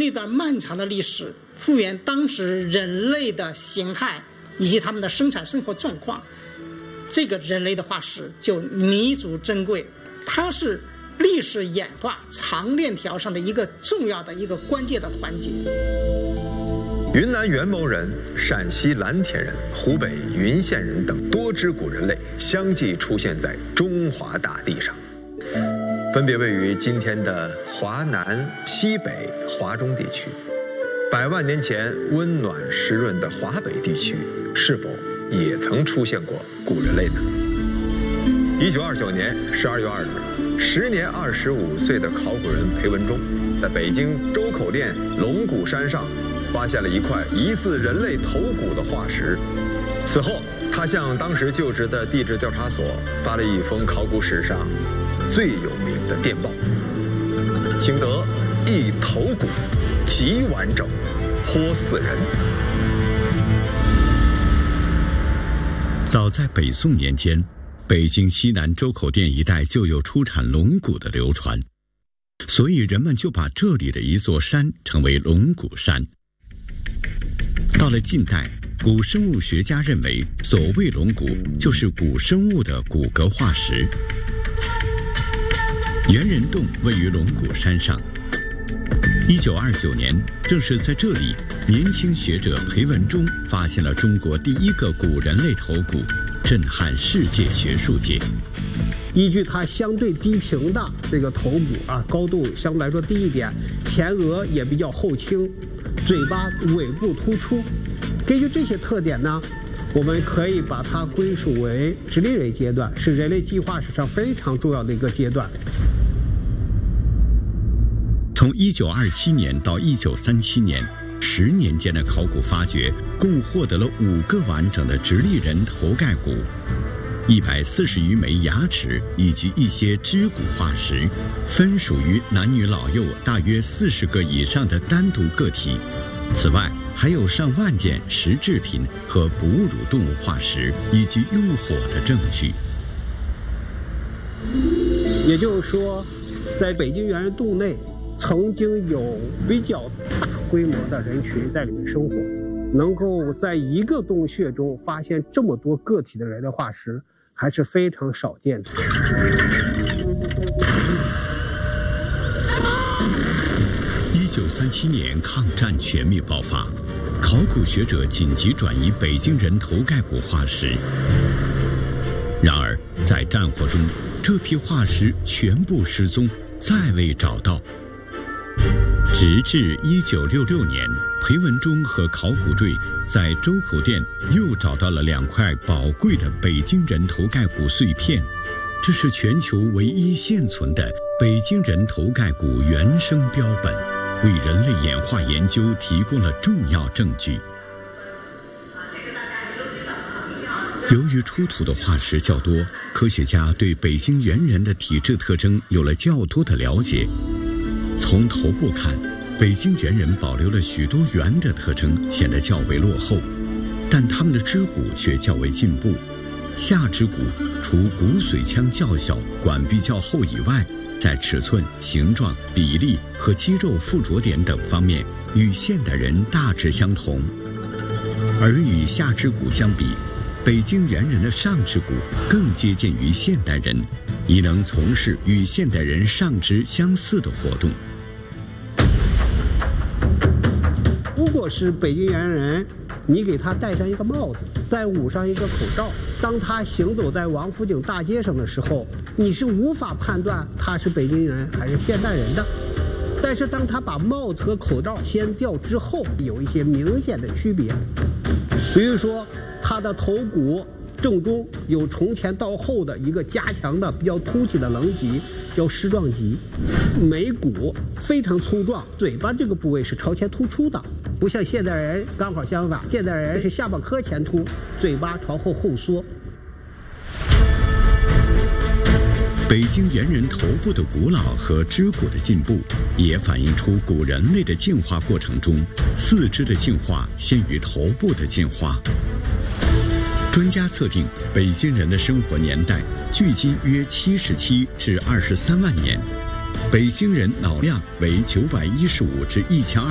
那段漫长的历史，复原当时人类的形态以及他们的生产生活状况，这个人类的化石就弥足珍贵，它是历史演化长链条上的一个重要的一个关键的环节。 云南元谋人、陕西蓝田人、湖北云县人等多支古人类相继出现在中华大地上，分别位于今天的华南、西北、华中地区。100万年前温暖湿润的华北地区，是否也曾出现过古人类呢？1929年12月2日，时年25岁的考古人裴文中，在北京周口店龙骨山上发现了一块疑似人类头骨的化石。此后，他向当时就职的地质调查所发了一封考古史上最有名的电报，请得一头骨，极完整，颇似人。 早在北宋年间，北京西南周口店一带就有出产龙骨的流传，所以人们就把这里的一座山称为龙骨山。到了近代，古生物学家认为，所谓龙骨就是古生物的骨骼化石。猿人洞位于龙骨山上。1929年，正是在这里，年轻学者裴文中发现了中国第一个古人类头骨，震撼世界学术界。 依据它相对低平的这个头骨高度相对来说低一点，前额也比较后倾，嘴巴尾部突出。根据这些特点呢，我们可以把它归属为直立人阶段，是人类进化史上非常重要的一个阶段。 从1927年到1937年，10年间的考古发掘，共获得了5个完整的直立人头盖骨，140余枚牙齿以及一些肢骨化石，分属于男女老幼大约40个以上的单独个体。此外，还有上万件石制品和哺乳动物化石以及用火的证据。 也就是说，在北京猿人洞内曾经有比较大规模的人群在里面生活，能够在一个洞穴中发现这么多个体的人类化石，还是非常少见的。 1937年抗战全面爆发，考古学者紧急转移北京人头盖骨化石。然而，在战火中，这批化石全部失踪，再未找到。直至1966年，裴文中和考古队在周口店又找到了2块宝贵的北京人头盖骨碎片，这是全球唯一现存的北京人头盖骨原生标本，为人类演化研究提供了重要证据。由于出土的化石较多，科学家对北京猿人的体质特征有了较多的了解。从头部看，北京猿人保留了许多猿的特征，显得较为落后，但它们的肢骨却较为进步。下肢骨除骨髓腔较小、管壁较厚以外，在尺寸、形状、比例和肌肉附着点等方面与现代人大致相同。而与下肢骨相比，北京猿人的上肢骨更接近于现代人，已能从事与现代人上肢相似的活动。 如果是北京猿人，你给他戴上一个帽子，再捂上一个口罩，当他行走在王府井大街上的时候，你是无法判断他是北京人还是现代人的。但是当他把帽子和口罩掀掉之后，有一些明显的区别。比如说，他的头骨正中有从前到后的一个加强的比较凸起的棱脊，叫矢状脊。眉骨非常粗壮，嘴巴这个部位是朝前突出的，不像现代人刚好相反，现代人是下巴颏前凸，嘴巴朝后后缩。 北京猿人头部的古老和肢骨的进步，也反映出古人类的进化过程中，四肢的进化先于头部的进化。专家测定北京人的生活年代距今约77至23万年，北京人脑量为915至1200